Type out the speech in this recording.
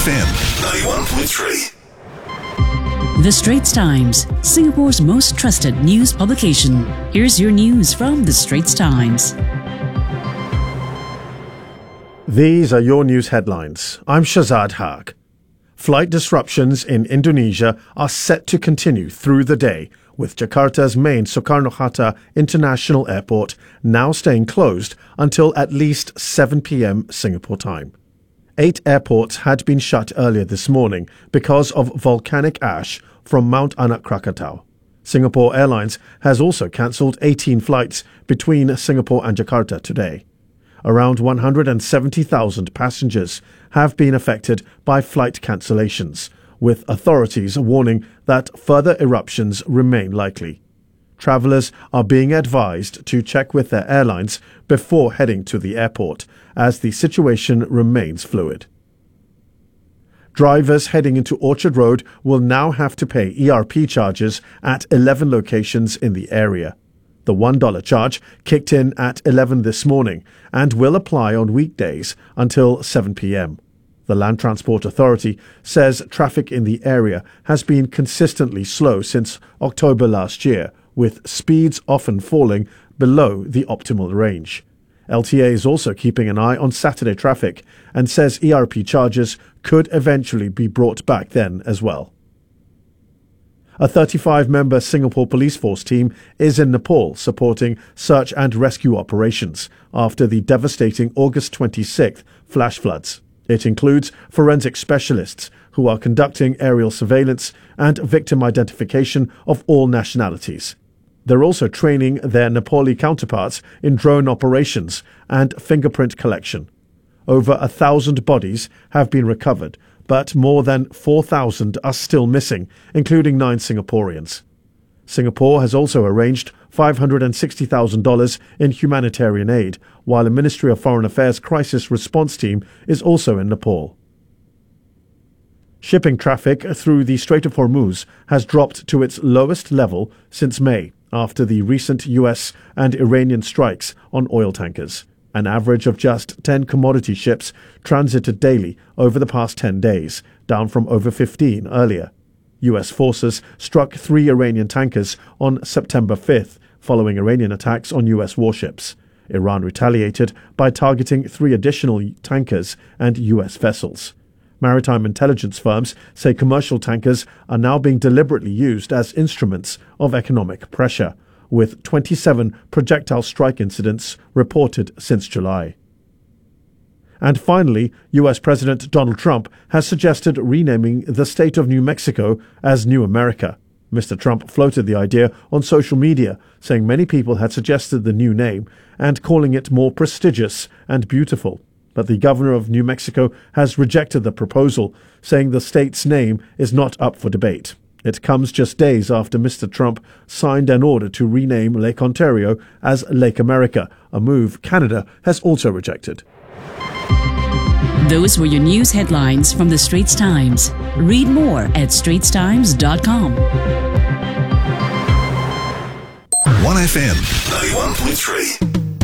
1FM 91.3. The Straits Times, Singapore's most trusted news publication. Here's your news from The Straits Times. These are your news headlines. I'm Shazad Haq. Flight disruptions in Indonesia are set to continue through the day, with Jakarta's main Soekarno-Hatta International Airport now staying closed until at least 7 p.m. Singapore time. 8 airports had been shut earlier this morning because of volcanic ash from Mount Anak Krakatau. Singapore Airlines has also cancelled 18 flights between Singapore and Jakarta today. Around 170,000 passengers have been affected by flight cancellations, with authorities warning that further eruptions remain likely. Travellers are being advised to check with their airlines before heading to the airport, as the situation remains fluid. Drivers heading into Orchard Road will now have to pay ERP charges at 11 locations in the area. The $1 charge kicked in at 11 this morning and will apply on weekdays until 7 p.m. The Land Transport Authority says traffic in the area has been consistently slow since October last year, with speeds often falling below the optimal range. LTA is also keeping an eye on Saturday traffic and says ERP charges could eventually be brought back then as well. A 35-member Singapore Police Force team is in Nepal supporting search and rescue operations after the devastating August 26th flash floods. It includes forensic specialists who are conducting aerial surveillance and victim identification of all nationalities. They're also training their Nepali counterparts in drone operations and fingerprint collection. Over 1,000 bodies have been recovered, but more than 4,000 are still missing, including 9 Singaporeans. Singapore has also arranged $560,000 in humanitarian aid, while a Ministry of Foreign Affairs crisis response team is also in Nepal. Shipping traffic through the Strait of Hormuz has dropped to its lowest level since May, after the recent US and Iranian strikes on oil tankers. An average of just 10 commodity ships transited daily over the past 10 days, down from over 15 earlier. US forces struck 3 Iranian tankers on September 5th, following Iranian attacks on US warships. Iran retaliated by targeting 3 additional tankers and US vessels. Maritime intelligence firms say commercial tankers are now being deliberately used as instruments of economic pressure, with 27 projectile strike incidents reported since July. And finally, US President Donald Trump has suggested renaming the state of New Mexico as New America. Mr. Trump floated the idea on social media, saying many people had suggested the new name and calling it more prestigious and beautiful. But the governor of New Mexico has rejected the proposal, saying the state's name is not up for debate. It comes just days after Mr. Trump signed an order to rename Lake Ontario as Lake America, a move Canada has also rejected. Those were your news headlines from The Straits Times. Read more at straitstimes.com. 1FM 91.3.